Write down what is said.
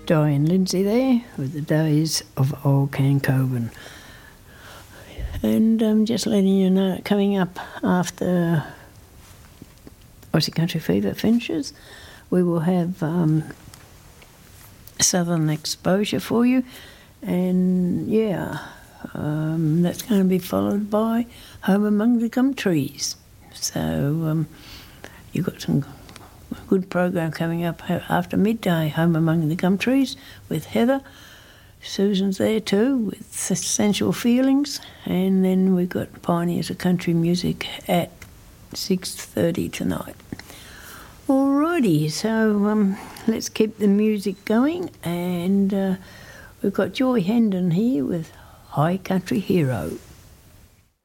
Diane Lindsay there with the Days of Old Cancoban. And just letting you know, coming up after Aussie Country Fever finishes, we will have Southern Exposure for you. And that's going to be followed by Home Among the Gum Trees. So you've got some good program coming up after midday, Home Among the Gum Trees with Heather. Susan's there too with Sensual Feelings. And then we've got Pioneers of Country Music at 6:30 tonight. Alrighty, so let's keep the music going. And we've got Joy Hendon here with High Country Hero.